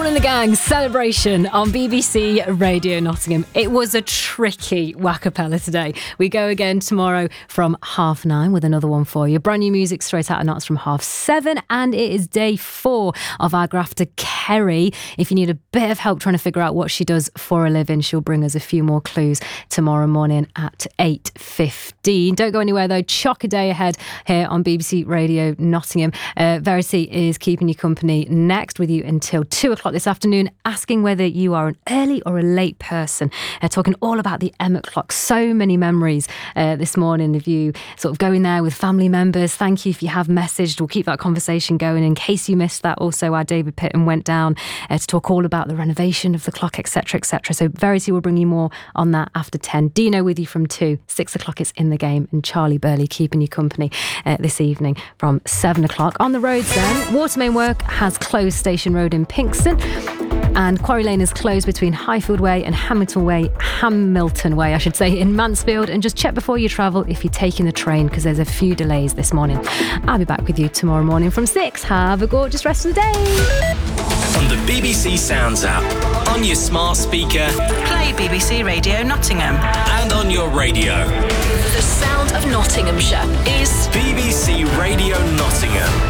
in the Gang celebration on BBC Radio Nottingham. It was a tricky Wackapella today. We go again tomorrow from 9:30 with another one for you. Brand new music straight out of Notts from 7:30, and it is day 4 of our grafter Kerry. If you need a bit of help trying to figure out what she does for a living, she'll bring us a few more clues tomorrow morning at 8:15. Don't go anywhere though. Chock a day ahead here on BBC Radio Nottingham. Verity is keeping you company next with you until 2 o'clock this afternoon, asking whether you are an early or a late person. Talking all about the Emmett clock. So many memories this morning of you sort of going there with family members. Thank you if you have messaged. We'll keep that conversation going. In case you missed that, also our David Pitton went down to talk all about the renovation of the clock, etc, etc. So Verity will bring you more on that after 10. Dino with you from 2. 6 o'clock it's In the Game, and Charlie Burley keeping you company this evening from 7 o'clock. On the roads then, Watermain work has closed Station Road in Pinxton, and Quarry Lane is closed between Highfield Way and Hamilton Way, I should say, in Mansfield. And just check before you travel if you're taking the train, because there's a few delays this morning. I'll be back with you tomorrow morning from 6. Have a gorgeous rest of the day. On the BBC Sounds app, on your smart speaker, play BBC Radio Nottingham, and on your radio. The sound of Nottinghamshire is BBC Radio Nottingham.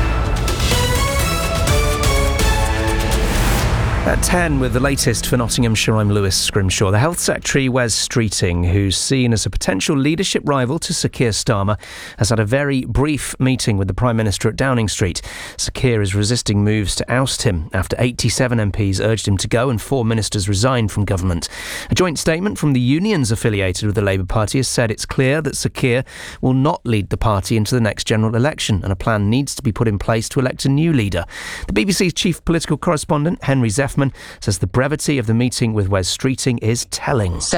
At 10 with the latest for Nottinghamshire, I'm Lewis Scrimshaw. The Health Secretary, Wes Streeting, who's seen as a potential leadership rival to Sir Keir Starmer, has had a very brief meeting with the Prime Minister at Downing Street. Sir Keir is resisting moves to oust him after 87 MPs urged him to go and 4 ministers resigned from government. A joint statement from the unions affiliated with the Labour Party has said it's clear that Sir Keir will not lead the party into the next general election, and a plan needs to be put in place to elect a new leader. The BBC's chief political correspondent, Henry Zeffman, says the brevity of the meeting with Wes Streeting is telling.